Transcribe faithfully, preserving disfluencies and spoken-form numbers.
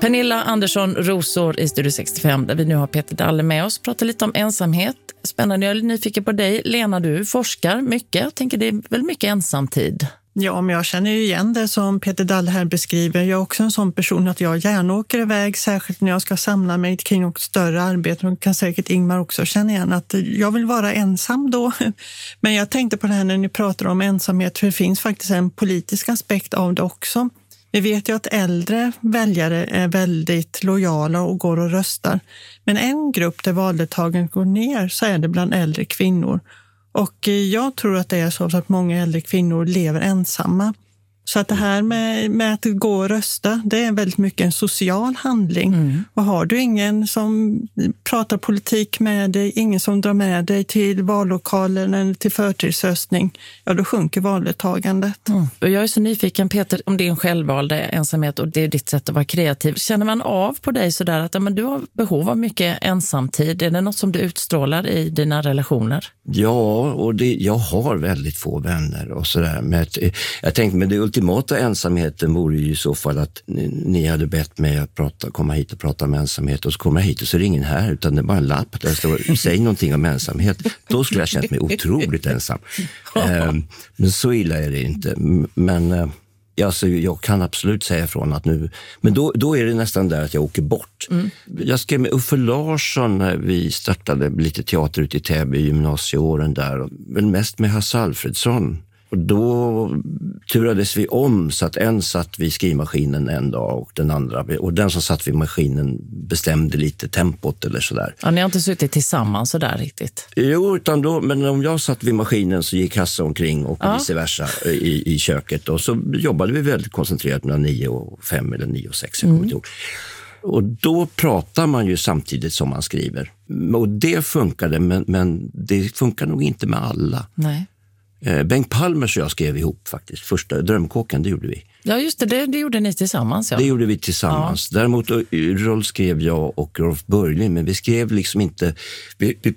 Pernilla Andersson Rosår i Studio sextiofem, där vi nu har Peter Dalle med oss. Pratar lite om ensamhet. Spännande, jag är nyfiken på dig. Lena, du forskar mycket. Jag tänker det är väl mycket ensamtid. Ja, men jag känner ju igen det som Peter Dalle här beskriver. Jag är också en sån person att jag gärna åker iväg, särskilt när jag ska samla mig kring något större arbete. Och kan säkert Ingmar också känna igen att jag vill vara ensam då. Men jag tänkte på det här när ni pratar om ensamhet, för det finns faktiskt en politisk aspekt av det också. Vi vet ju att äldre väljare är väldigt lojala och går och röstar. Men en grupp där valdeltagandet går ner så är det bland äldre kvinnor. Och jag tror att det är så att många äldre kvinnor lever ensamma. Så att det här med, med att gå och rösta, det är väldigt mycket en social handling. Mm. Och har du ingen som pratar politik med dig, ingen som drar med dig till vallokalen eller till förtidsröstning, ja då sjunker valdeltagandet. Mm. Jag är så nyfiken, Peter, om din självvalda ensamhet och det är ditt sätt att vara kreativ. Känner man av på dig sådär att ja, men du har behov av mycket ensamtid? Är det något som du utstrålar i dina relationer? Ja, och det, jag har väldigt få vänner och sådär. Men jag tänkte, men det ultimata ensamheten vore ju i så fall att ni, ni hade bett mig att prata, komma hit och prata om ensamhet, och så kommer jag hit och så är det ingen här, utan det är bara en lapp där det står, säg någonting om ensamhet. Då skulle jag känt mig otroligt ensam. um, men så illa är det inte. Men uh, alltså, jag kan absolut säga från att nu, men då, då är det nästan där att jag åker bort. Mm. Jag skrev med Uffe Larsson när vi startade lite teater ute i Täby i gymnasieåren där, men mest med Hasse Alfredsson. Och då turades vi om så att en satt vid skrivmaskinen en dag och den andra, och den som satt vid maskinen bestämde lite tempot eller sådär. Ja, ni har inte suttit tillsammans sådär riktigt? Jo, utan då, men om jag satt vid maskinen så gick Hasse omkring och ja. vice versa i, i köket, och så jobbade vi väldigt koncentrerat mellan nio och fem eller nio och sex, jag kommer inte ihåg. Och då pratar man ju samtidigt som man skriver. Och det funkade, men, men det funkar nog inte med alla. Nej. Bengt Palmers och jag skrev ihop faktiskt. Första Drömkåken, det gjorde vi. Ja just det, det, det gjorde ni tillsammans. Ja. Det gjorde vi tillsammans. Ja. Däremot roll skrev jag och Rolf Börjling, men vi skrev liksom inte, vi, vi